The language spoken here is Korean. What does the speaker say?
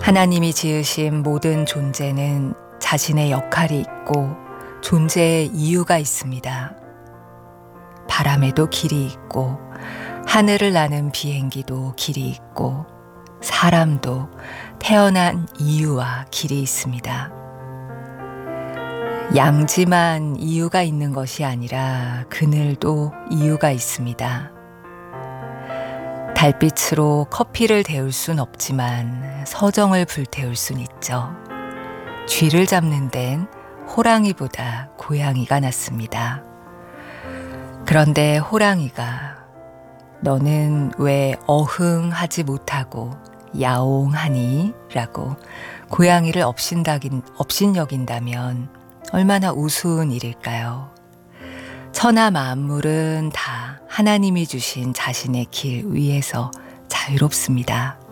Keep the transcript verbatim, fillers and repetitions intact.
하나님이 지으신 모든 존재는 자신의 역할이 있고 존재의 이유가 있습니다. 바람에도 길이 있고 하늘을 나는 비행기도 길이 있고 사람도 태어난 이유와 길이 있습니다. 양지만 이유가 있는 것이 아니라 그늘도 이유가 있습니다. 달빛으로 커피를 데울 순 없지만 서정을 불태울 순 있죠. 쥐를 잡는 데는 호랑이보다 고양이가 낫습니다. 그런데 호랑이가 너는 왜 어흥하지 못하고 야옹하니? 라고 고양이를 업신다긴, 업신여긴다면 얼마나 우스운 일일까요? 천하 만물은 다 하나님이 주신 자신의 길 위에서 자유롭습니다.